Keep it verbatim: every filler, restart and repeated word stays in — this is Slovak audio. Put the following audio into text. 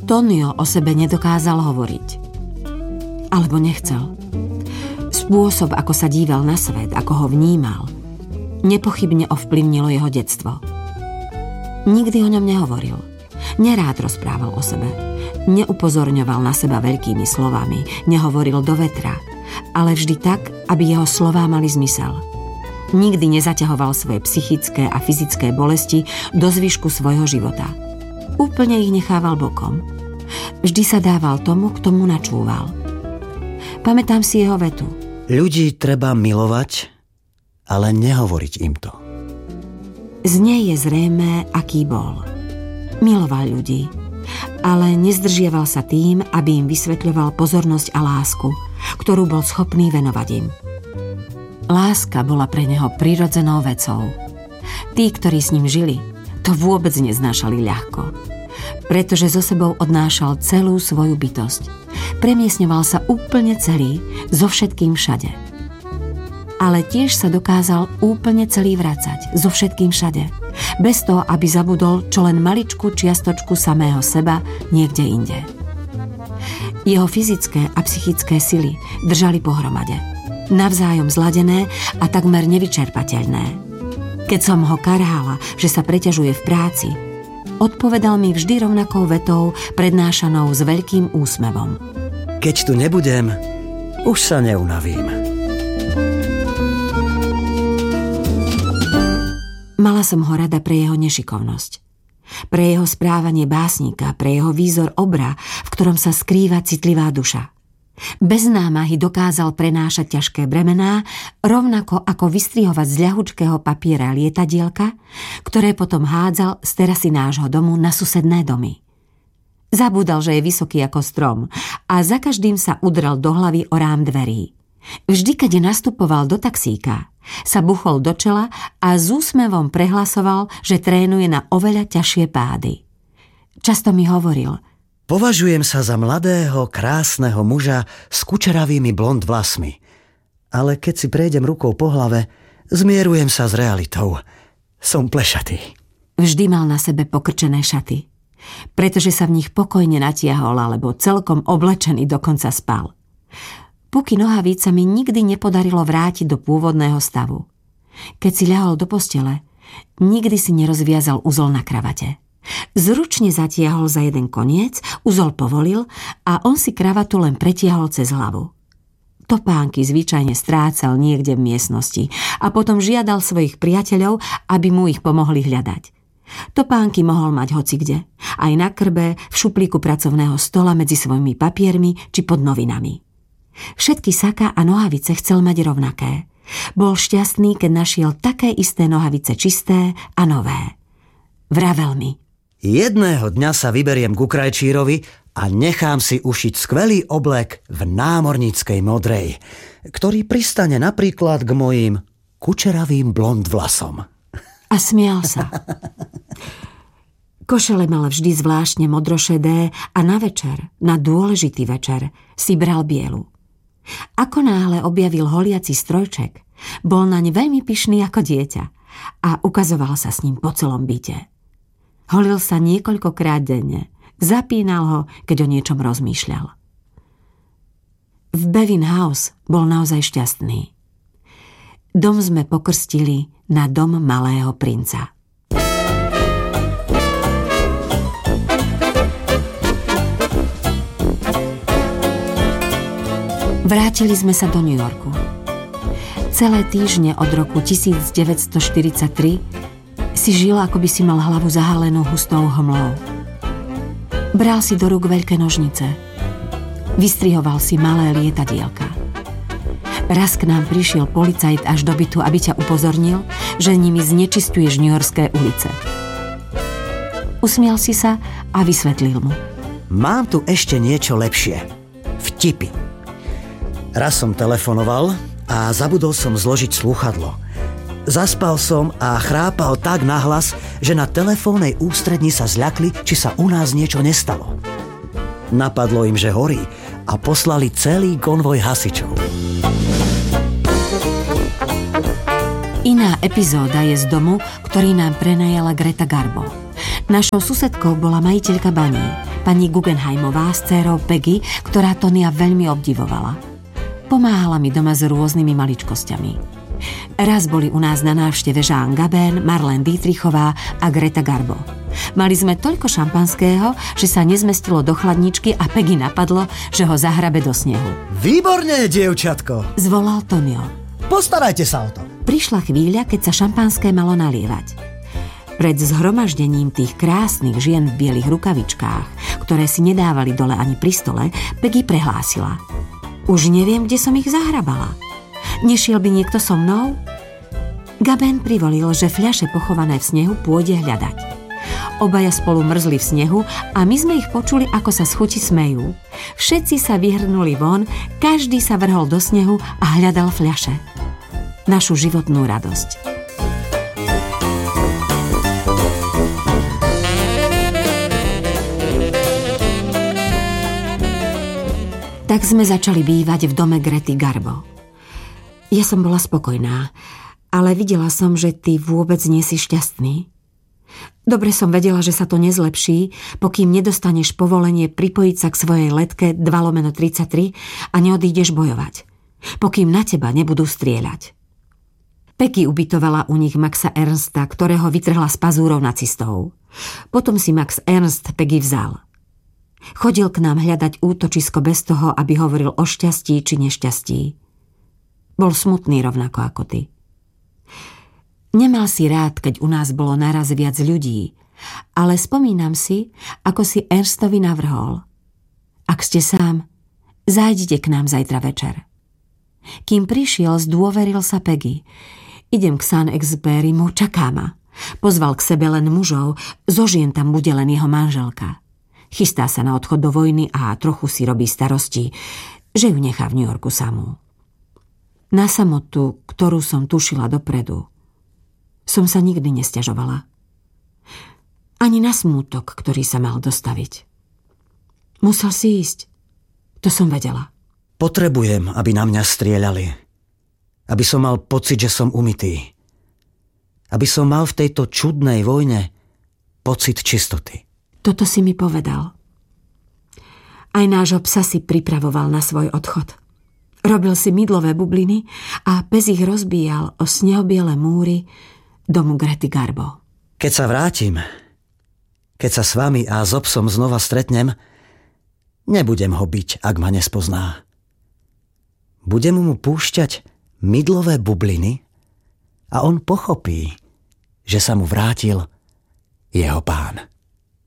Tonio o sebe nedokázal hovoriť. Alebo nechcel. Spôsob, ako sa díval na svet, ako ho vnímal, nepochybne ovplyvnilo jeho detstvo. Nikdy o ňom nehovoril. Nerád rozprával o sebe. Neupozorňoval na seba veľkými slovami, nehovoril do vetra, ale vždy tak, aby jeho slová mali zmysel. Nikdy nezaťahoval svoje psychické a fyzické bolesti do zvyšku svojho života. Úplne ich nechával bokom. Vždy sa dával tomu, kto mu načúval. Pamätám si jeho vetu. Ľudí treba milovať, ale nehovoriť im to. Z nej je zrejmé, aký bol. Miloval ľudí, ale nezdržiaval sa tým, aby im vysvetľoval pozornosť a lásku, ktorú bol schopný venovať im. Láska bola pre neho prirodzenou vecou. Tí, ktorí s ním žili, to vôbec neznášali ľahko, pretože so sebou odnášal celú svoju bytosť. Premiesňoval sa úplne celý, so všetkým všade. Ale tiež sa dokázal úplne celý vracať, so všetkým všade, bez toho, aby zabudol čo len maličkú čiastočku samého seba niekde inde. Jeho fyzické a psychické sily držali pohromade, navzájom zladené a takmer nevyčerpateľné. Keď som ho karhala, že sa preťažuje v práci, odpovedal mi vždy rovnakou vetou, prednášanou s veľkým úsmevom. Keď tu nebudem, už sa neunavím. Mala som ho rada pre jeho nešikovnosť, pre jeho správanie básnika, pre jeho výzor obra, v ktorom sa skrýva citlivá duša. Bez námahy dokázal prenášať ťažké bremená, rovnako ako vystrihovať z ľahučkého papiera lietadielka, ktoré potom hádzal z terasy nášho domu na susedné domy. Zabúdal, že je vysoký ako strom a za každým sa udrel do hlavy o rám dverí. Vždy, keď nastupoval do taxíka, sa buchol do čela a s úsmevom prehlasoval, že trénuje na oveľa ťažšie pády. Často mi hovoril: Považujem sa za mladého, krásneho muža s kučeravými blond vlasmi. Ale keď si prejdem rukou po hlave, zmierujem sa s realitou. Som plešatý. Vždy mal na sebe pokrčené šaty, pretože sa v nich pokojne natiahol alebo celkom oblečený dokonca spal. Puky nohavíc sa mi nikdy nepodarilo vrátiť do pôvodného stavu. Keď si ľahol do postele, nikdy si nerozviazal uzol na kravate. Zručne zatiahol za jeden koniec, uzol povolil a on si kravatu len pretiahol cez hlavu. Topánky zvyčajne strácal niekde v miestnosti a potom žiadal svojich priateľov, aby mu ich pomohli hľadať. Topánky mohol mať hocikde, aj na krbe, v šuplíku pracovného stola medzi svojimi papiermi či pod novinami. Všetky saká a nohavice chcel mať rovnaké. Bol šťastný, keď našiel také isté nohavice čisté a nové. Vravel mi: Jedného dňa sa vyberiem ku krajčírovi a nechám si ušiť skvelý oblek v námorníckej modrej, ktorý pristane napríklad k mojim kučeravým blond vlasom. A smial sa. Košele mal vždy zvláštne modrošedé a na večer, na dôležitý večer, si bral bielu. Ako náhle objavil holiaci strojček, bol naň veľmi pyšný ako dieťa a ukazoval sa s ním po celom byte. Holil sa niekoľkokrát denne, zapínal ho, keď o niečom rozmýšľal. V Bevin House bol naozaj šťastný. Dom sme pokrstili na dom malého princa. Vrátili sme sa do New Yorku. Celé týždne od roku devätnásťstoštyridsaťtri si žil, ako by si mal hlavu zahalenú hustou hmlou. Bral si do rúk veľké nožnice. Vystrihoval si malé lietadielka. Raz k nám prišiel policajt až do bytu, aby ťa upozornil, že nimi znečisťuješ newyorské ulice. Usmial si sa a vysvetlil mu: Mám tu ešte niečo lepšie. Vtipy. Raz som telefonoval a zabudol som zložiť slúchadlo. Zaspal som a chrápal tak nahlas, že na telefónnej ústredni sa zľakli, či sa u nás niečo nestalo. Napadlo im, že horí, a poslali celý konvoj hasičov. Iná epizóda je z domu, ktorý nám prenajala Greta Garbo. Našou susedkou bola majiteľka baní, pani Guggenheimová s dcérou Peggy, ktorá Tonya veľmi obdivovala. Pomáhala mi doma s rôznymi maličkosťami. Raz boli u nás na návšteve Jean Gabin, Marlene Dietrichová a Greta Garbo. Mali sme toľko šampanského, že sa nezmestilo do chladničky a Peggy napadlo, že ho zahrabe do snehu. Výborne, dievčatko, zvolal Tonio. Postarajte sa o to. Prišla chvíľa, keď sa šampanské malo nalievať. Pred zhromaždením tých krásnych žien v bielých rukavičkách, ktoré si nedávali dole ani pri stole, Peggy prehlásila: Už neviem, kde som ich zahrabala. Nešiel by niekto so mnou? Gabin privolil, že fľaše pochované v snehu pôjde hľadať. Obaja spolu mrzli v snehu a my sme ich počuli, ako sa z chuti smejú. Všetci sa vyhrnuli von, každý sa vrhol do snehu a hľadal fľaše. Našu životnú radosť. Tak sme začali bývať v dome Grety Garbo. Ja som bola spokojná, ale videla som, že ty vôbec nie si šťastný. Dobre som vedela, že sa to nezlepší, pokým nedostaneš povolenie pripojiť sa k svojej letke dva lomeno tridsaťtri a neodídeš bojovať. Pokým na teba nebudú strieľať. Peggy ubytovala u nich Maxa Ernsta, ktorého vytrhla z pazúrov nacistov. Potom si Max Ernst Peggy vzal. Chodil k nám hľadať útočisko bez toho, aby hovoril o šťastí či nešťastí. Bol smutný rovnako ako ty. Nemal si rád, keď u nás bolo naraz viac ľudí, ale spomínam si, ako si Ernstovi navrhol: Ak ste sám, zájdite k nám zajtra večer. Kým prišiel, zdôveril sa Peggy. Idem k Saint-Exupérymu, čaká ma. Pozval k sebe len mužov, zo žien tam bude len jeho manželka. Chystá sa na odchod do vojny a trochu si robí starosti, že ju nechá v New Yorku samú. Na samotu, ktorú som tušila dopredu, som sa nikdy nesťažovala. Ani na smútok, ktorý sa mal dostaviť. Musel si ísť. To som vedela. Potrebujem, aby na mňa strieľali. Aby som mal pocit, že som umytý. Aby som mal v tejto čudnej vojne pocit čistoty. Toto si mi povedal. Aj nášho psa si pripravoval na svoj odchod. Robil si mydlové bubliny a pes ich rozbíjal o snehobiele múry domu Grety Garbo. Keď sa vrátim, keď sa s vami a so psom znova stretnem, nebudem ho biť, ak ma nespozná. Budem mu púšťať mydlové bubliny a on pochopí, že sa mu vrátil jeho pán.